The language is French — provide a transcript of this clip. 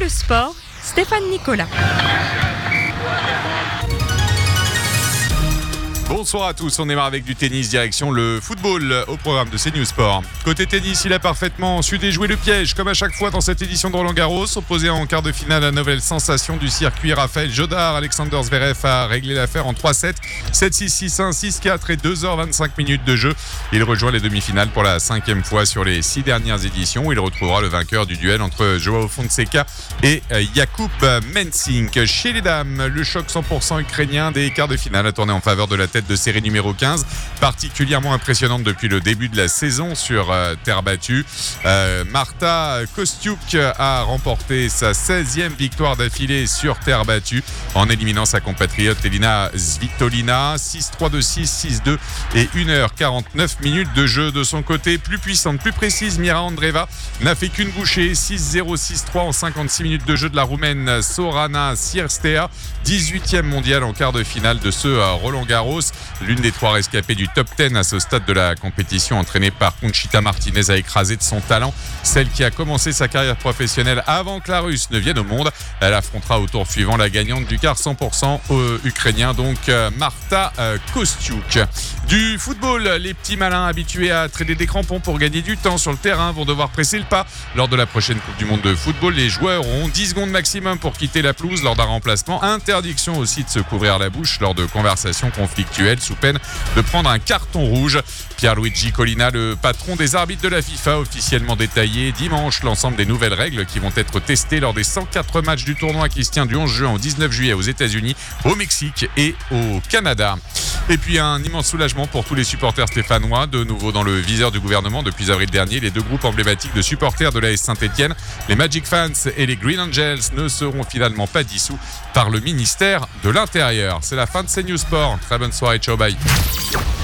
le sport, Stéphane Nicolas. Bonsoir à tous, on démarre avec du tennis, direction le football au programme de CNews Sport. Côté tennis, il a parfaitement su déjouer le piège, comme à chaque fois dans cette édition de Roland-Garros. Opposé en quart de finale à la nouvelle sensation du circuit, Raphaël Jodar. Alexander Zverev a réglé l'affaire en 3-7, 7-6, 6-1, 6-4 et 2h25 de jeu. Il rejoint les demi-finales pour la 5e fois sur les 6 dernières éditions. Il retrouvera le vainqueur du duel entre Joao Fonseca et Jakub Mensink. Chez les dames, le choc 100% ukrainien des quarts de finale a tourné en faveur de la tête de série numéro 15, particulièrement impressionnante depuis le début de la saison sur terre battue. Marta Kostyuk a remporté sa 16e victoire d'affilée sur terre battue en éliminant sa compatriote Elina Svitolina. 6-3, 2-6, 6-2 et 1h49 de jeu. De son côté, plus puissante, plus précise, Mira Andreeva n'a fait qu'une bouchée. 6-0, 6-3 en 56 minutes de jeu de la Roumaine Sorana Cirstea, 18e mondiale en quart de finale de ce Roland-Garros. L'une des 3 rescapées du top 10 à ce stade de la compétition, entraînée par Conchita Martinez, a écrasé de son talent celle qui a commencé sa carrière professionnelle avant que la Russe ne vienne au monde. Elle affrontera au tour suivant la gagnante du quart 100% ukrainien, donc Marta Kostyuk. Du football, les petits malins habitués à traîner des crampons pour gagner du temps sur le terrain vont devoir presser le pas. Lors de la prochaine Coupe du Monde de football, les joueurs auront 10 secondes maximum pour quitter la pelouse lors d'un remplacement. Interdiction aussi de se couvrir la bouche lors de conversations conflictuelles sous peine de prendre un carton rouge. Pierluigi Collina, le patron des arbitres de la FIFA, officiellement détaillé dimanche l'ensemble des nouvelles règles qui vont être testées lors des 104 matchs du tournoi qui se tient du 11 juin au 19 juillet aux États-Unis, au Mexique et au Canada. Et puis un immense soulagement pour tous les supporters stéphanois, de nouveau dans le viseur du gouvernement depuis avril dernier. Les 2 groupes emblématiques de supporters de l'AS Saint-Etienne, les Magic Fans et les Green Angels, ne seront finalement pas dissous par le ministère de l'Intérieur. C'est la fin de CNews Sport. Très bonne soirée, ciao, bye.